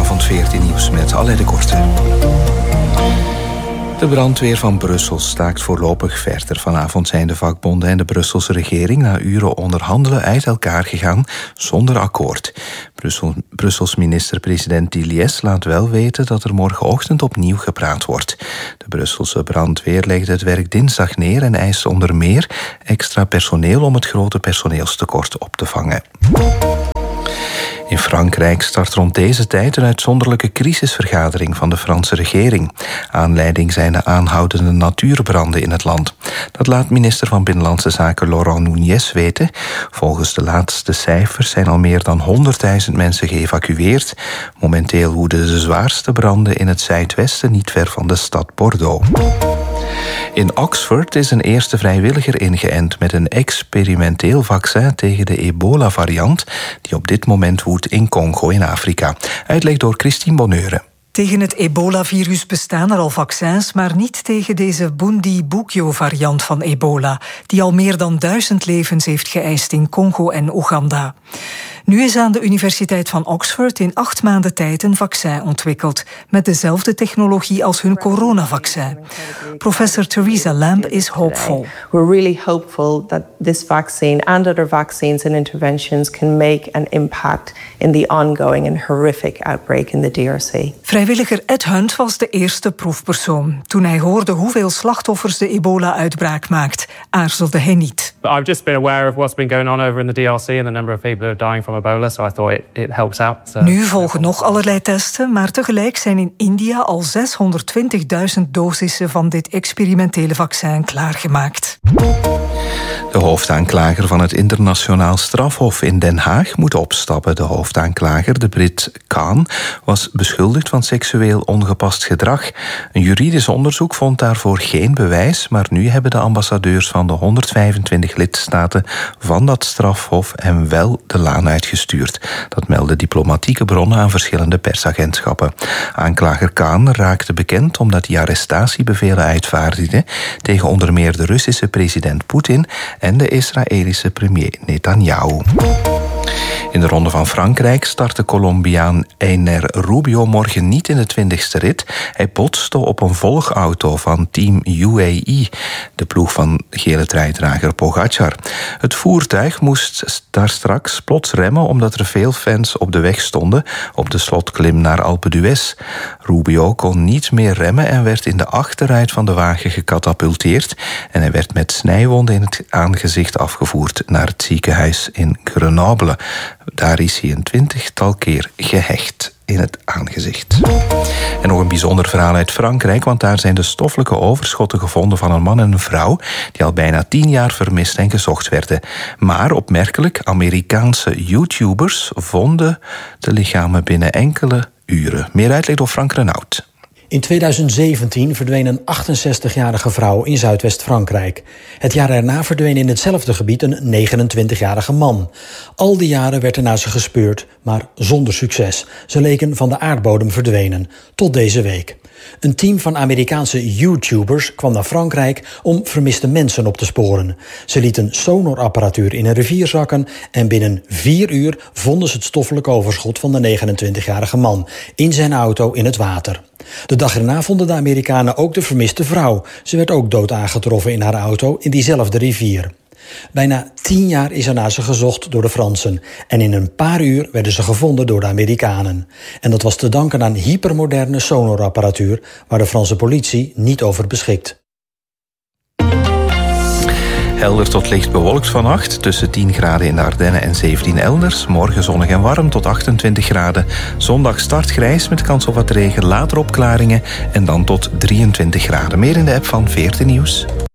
Goedenavond, 14 Nieuws met Alain de Korte. De brandweer van Brussel staakt voorlopig verder. Vanavond zijn de vakbonden en de Brusselse regering na uren onderhandelen uit elkaar gegaan zonder akkoord. Brussels minister-president Diliès laat wel weten dat er morgenochtend opnieuw gepraat wordt. De Brusselse brandweer legde het werk dinsdag neer en eist onder meer extra personeel om het grote personeelstekort op te vangen. In Frankrijk start rond deze tijd een uitzonderlijke crisisvergadering van de Franse regering. Aanleiding zijn de aanhoudende natuurbranden in het land. Dat laat minister van Binnenlandse Zaken Laurent Nunez weten. Volgens de laatste cijfers zijn al meer dan 100.000 mensen geëvacueerd. Momenteel woeden de zwaarste branden in het zuidwesten, niet ver van de stad Bordeaux. In Oxford is een eerste vrijwilliger ingeënt met een experimenteel vaccin tegen de ebola-variant die op dit moment woedt in Congo in Afrika. Uitleg door Christine Bonneure. Tegen het ebola-virus bestaan er al vaccins, maar niet tegen deze Bundibugyo-variant van ebola, die al meer dan 1000 levens heeft geëist in Congo en Oeganda. Nu is aan de Universiteit van Oxford in 8 maanden tijd een vaccin ontwikkeld, met dezelfde technologie als hun coronavaccin. Professor Theresa Lamb is hopeful. We're really hopeful that this vaccine and other vaccines and interventions can make an impact in the ongoing and horrific outbreak in the DRC. Vrijwilliger Ed Hunt was de eerste proefpersoon. Toen hij hoorde hoeveel slachtoffers de ebola-uitbraak maakt, aarzelde hij niet. I've just been aware of what's been going on over in the DRC and the number of people who are dying from ebola, so I thought it helps out. So. Nu volgen nog allerlei testen, maar tegelijk zijn in India al 620.000 dosissen van dit experimentele vaccin klaargemaakt. De hoofdaanklager van het internationaal strafhof in Den Haag moet opstappen. De hoofdaanklager, de Brit Khan, was beschuldigd van seksueel ongepast gedrag. Een juridisch onderzoek vond daarvoor geen bewijs, maar nu hebben de ambassadeurs van de 125 lidstaten van dat strafhof hem wel de laan uitgestuurd. Dat melden diplomatieke bronnen aan verschillende persagentschappen. Aanklager Khan raakte bekend omdat hij arrestatiebevelen uitvaardigde tegen onder meer de Russische president Poetin en de Israëlische premier Netanyahu. In de Ronde van Frankrijk start de Colombiaan Einer Rubio morgen niet in de 20e rit. Hij botste op een volgauto van team UAE, de ploeg van gele truidrager Pogacar. Het voertuig moest daar straks plots remmen omdat er veel fans op de weg stonden op de slotklim naar Alpe d'Huez. Rubio kon niet meer remmen en werd in de achteruit van de wagen gecatapulteerd en hij werd met snijwonden in het aangezicht afgevoerd naar het ziekenhuis in Grenoble. Daar is hij een 20-tal keer gehecht in het aangezicht. En nog een bijzonder verhaal uit Frankrijk, want daar zijn de stoffelijke overschotten gevonden van een man en een vrouw die al bijna 10 jaar vermist en gezocht werden. Maar opmerkelijk, Amerikaanse YouTubers vonden de lichamen binnen enkele uren. Meer uitleg door Frank Renaud. In 2017 verdween een 68-jarige vrouw in Zuidwest-Frankrijk. Het jaar erna verdween in hetzelfde gebied een 29-jarige man. Al die jaren werd er naar ze gespeurd, maar zonder succes. Ze leken van de aardbodem verdwenen, tot deze week. Een team van Amerikaanse YouTubers kwam naar Frankrijk om vermiste mensen op te sporen. Ze lieten sonarapparatuur in een rivier zakken en binnen 4 uur vonden ze het stoffelijk overschot van de 29-jarige man in zijn auto in het water. De dag erna vonden de Amerikanen ook de vermiste vrouw. Ze werd ook dood aangetroffen in haar auto in diezelfde rivier. Bijna 10 jaar is er naar ze gezocht door de Fransen. En in een paar uur werden ze gevonden door de Amerikanen. En dat was te danken aan hypermoderne sonarapparatuur waar de Franse politie niet over beschikt. Helder tot licht bewolkt vannacht, tussen 10 graden in de Ardennen en 17 elders. Morgen zonnig en warm tot 28 graden. Zondag start grijs met kans op wat regen, later opklaringen en dan tot 23 graden. Meer in de app van 14 Nieuws.